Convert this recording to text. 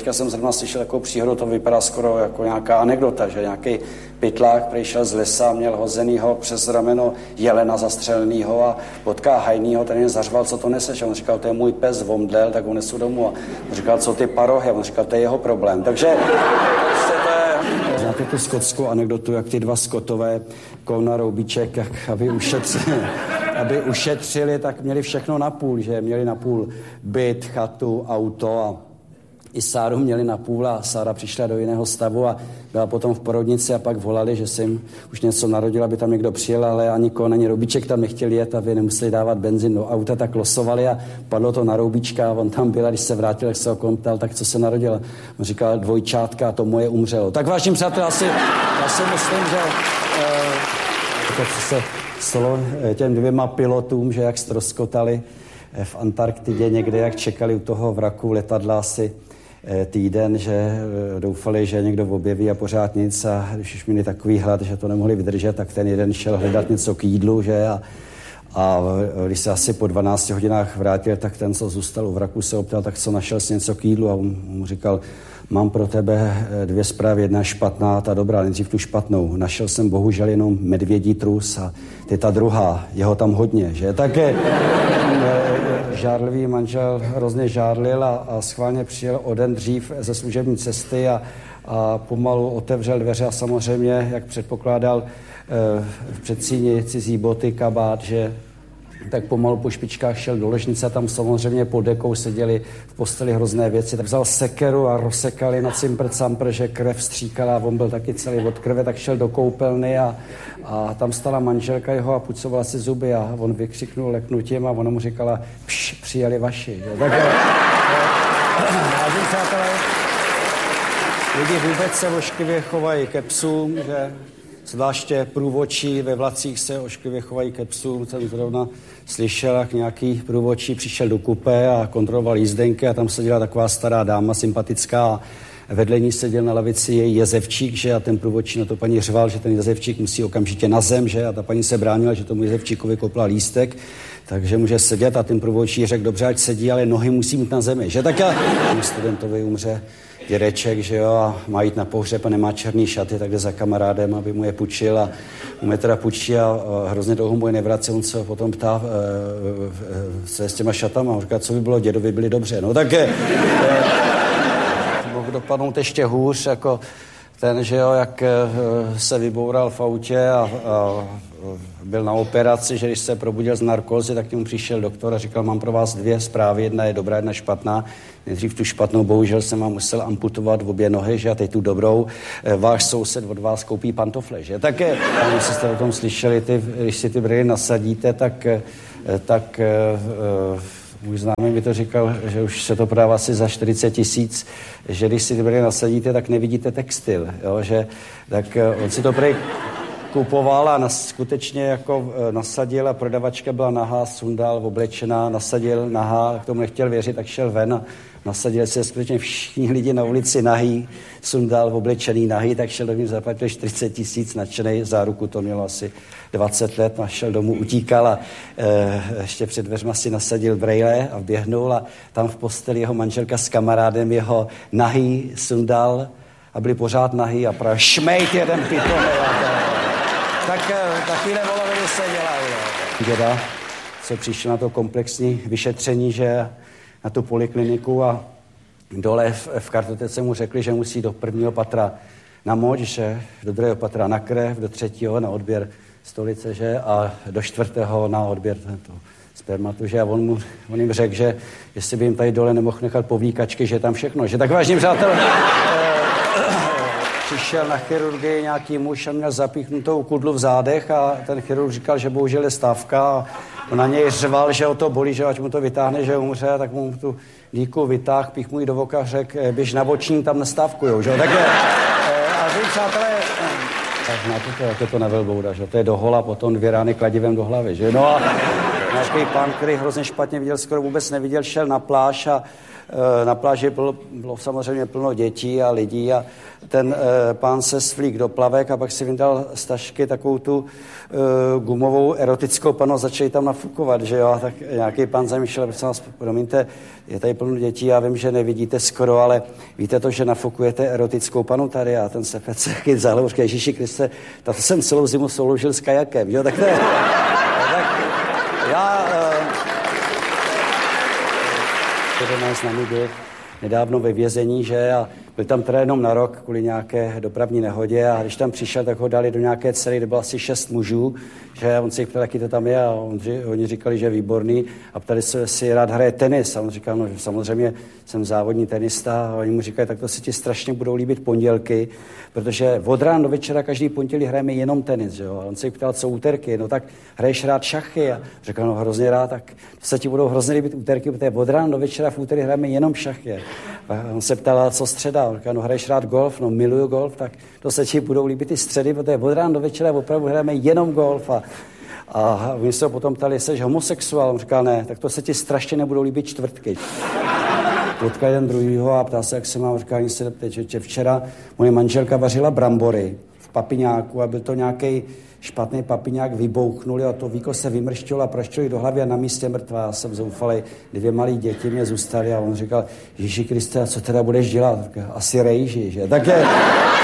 teďka jsem zrovna slyšel takovou příhodu, to vypadá skoro jako nějaká anekdota, že nějaký pytlák přišel z lesa, měl hozenýho přes rameno jelena zastřelenýho a potká hajnýho, ten jen zařval, co to neseš. A on říkal, to je můj pes, vomdlel, tak ho nesu domů. A on říkal, co ty parohy? A on říkal, to je jeho problém. Takže znáte tu skotskou anekdotu, jak ty dva Skotové, Kouna Roubíček, jak aby ušetřili, tak měli všechno napůl, že měli napůl byt, chatu, auto a i Sáru měli napůl a Sára přišla do jiného stavu a byla potom v porodnici a pak volali, že se jim už něco narodila, aby tam někdo přijel, ale ani Koun, ani Roubíček tam nechtěli jet, aby nemuseli dávat benzín do auta, tak losovali a padlo to na Roubíčka a on tam byl a když se vrátil, jak se ho ptal, tak co se narodilo. On říkal dvojčátka a to moje umřelo. Tak vážení přátelé, já si myslím, že to, co se stalo těm dvěma pilotům, že jak ztroskotali v Antarktidě někde, jak čekali u toho vraku letadla asi týden, že doufali, že někdo objeví a pořád nic a když už měli takový hlad, že to nemohli vydržet, tak ten jeden šel hledat něco k jídlu, že a když se asi po 12 hodinách vrátil, tak ten, co zůstal u vraku, se optal, tak co našel si něco k jídlu a on mu říkal, mám pro tebe dvě zprávy, jedna špatná, ta dobrá, nejdřív tu špatnou. Našel jsem bohužel jenom medvědí trus a ty ta druhá, jeho tam hodně, že? Také žárlivý manžel hrozně žárlil a schválně přijel o den dřív ze služební cesty a pomalu otevřel dveře a samozřejmě, jak předpokládal v předsíni cizí boty, kabát, že tak pomalu po špičkách šel do ložnice a tam samozřejmě pod dekou seděli v posteli hrozné věci. Tak vzal sekeru a rozsekali na cimpr-campr, že krev stříkala a on byl taky celý od krve, tak šel do koupelny a tam stala manželka jeho a pucovala si zuby a on vykřiknul leknutím a ona mu říkala, přijeli vaši. Tak vážení přátelé, lidi vůbec se ošklivě chovají ke psům, že zvláště průvodčí ve vlacích se ošklivě chovají ke psům. Jsem zrovna slyšel, jak nějaký průvodčí přišel do kupé a kontroloval jízdenky a tam seděla taková stará dáma, sympatická a vedle ní seděl na lavici její jezevčík, že a ten průvodčí na to paní řval, že ten jezevčík musí okamžitě na zem, že a ta paní se bránila, že tomu jezevčíkovi kopla lístek, takže může sedět a ten průvodčí řekl, dobře, ať sedí, ale nohy musí mít na zemi, že tak a studentovi umře dědeček, že jo, a má jít na pohřeb a nemá černý šaty, tak jde za kamarádem, aby mu je půjčil a mu je teda půjčí a hrozně dlouho mu je nevrací, on se potom ptá, co je s těma šatama, on říká, co by bylo, dědovi byli dobře, no tak mohl dopadnout ještě hůř, jako ten, že jo, jak se vyboural v autě a byl na operaci, že když se probudil z narkózy, tak k němu přišel doktor a říkal, mám pro vás dvě zprávy, jedna je dobrá, jedna špatná. Nejdřív tu špatnou, bohužel jsem vám musel amputovat v obě nohy, že a teď tu dobrou. Váš soused od vás koupí pantofle, že? Tak, jestli jste o tom slyšeli, když si ty brýle nasadíte, tak můj známý mi to říkal, že už se to prodává asi za 40 000, že když si ty brýle nasadíte, tak nevidíte textil, jo? Že, tak on si to prej kupoval a skutečně jako nasadil a prodavačka byla nahá, sundal, oblečená, nasadil nahá, k tomu nechtěl věřit, tak šel ven a nasadil se skutečně všichni lidi na ulici nahý, sundal, oblečený nahý, tak šel do ní, zaplatil 40 000, nadšenej, záruku to mělo asi 20 let, a šel domů, utíkal a ještě před dveřma si nasadil brejle a vběhnul a tam v posteli jeho manželka s kamarádem jeho nahý sundal a byli pořád nahý a právě šmejt jeden pitomej. Tak takovýhle voloviny se dělají. Děda se přišel na to komplexní vyšetření, že na tu polikliniku a dole v kartotece mu řekli, že musí do prvního patra na moč, že do druhého patra na krev, do třetího na odběr stolice, že a do čtvrtého na odběr spermatu, že a on jim řekl, že jestli by jim tady dole nemohl nechat povlíkačky, že je tam všechno, že tak vážní přátelé. Přišel na chirurgii nějaký muž a měl zapíchnutou kudlu v zádech a ten chirurg říkal, že bohužel je stávka a on na něj řval, že ho to bolí, že ať mu to vytáhne, že umře, tak mu tu díku vytáhl, pích mu ji do voka, řekl, běž na boční, tam nestávkujou, že jo, tak a vy, přátelé, tak znáte to, jak je to na velbouda, že to je do hola, potom 2 rány kladivem do hlavy, že no a nějaký pán, který hrozně špatně viděl, skoro vůbec neviděl, šel na pláž a na pláži bylo samozřejmě plno dětí a lidí a ten pán se svlík do plavek a pak si vyndal z tašky takovou tu gumovou erotickou panu a začali tam nafukovat, že jo, a tak nějaký pán zamýšlel, prosím vás, promiňte, je tady plno dětí, já vím, že nevidíte skoro, ale víte to, že nafukujete erotickou panu tady a ten se taky zahlev, říká, Ježíši Kriste, to jsem celou zimu souložil s kajakem, jo, tak to je, tak já... Jeden z námi byl nedávno ve vězení, že, a byl tam teda jenom na rok kvůli nějaké dopravní nehodě a když tam přišel, tak ho dali do nějaké cely, kde bylo asi 6 mužů, že on se jich ptal, jaký to tam je a oni říkali, že je výborný a ptali se, jestli rád hraje tenis a on říkal, no, že samozřejmě jsem závodní tenista a oni mu říkali, tak to se ti strašně budou líbit pondělky, protože od rána do večera každý pondělí hrajeme jenom tenis, že jo, a on se jich ptal, co úterky, no tak hraješ rád šachy a říkal, no hrozně rád, tak to se ti budou hrozně líbit úterky, protože od rána do večera v úterý hrajeme jenom šachy. A on se ptal, co středa, on říkal, no hraješ rád golf, no miluju golf, tak to se ti budou líbit i středy, protože od rána do večera opravdu hrajeme jenom golf a oni se ho potom ptali, jestli jsi homosexuál, on říkal, ne, tak to se ti strašně nebudou líbit čtvrtky. Potkal jeden druhýho a ptá se, jak se mám, říká, nic se dopte, že včera moje manželka vařila brambory v papiňáku a byl to nějaký špatný papiňák, vybouchnuli a to víko se vymrštilo a praštilo do hlavy a na místě mrtvá. Já jsem zoufalej, 2 malé děti mě zůstaly a on říkal, Ježíši Kriste, a co teda budeš dělat? Asi rejži, že? Tak je...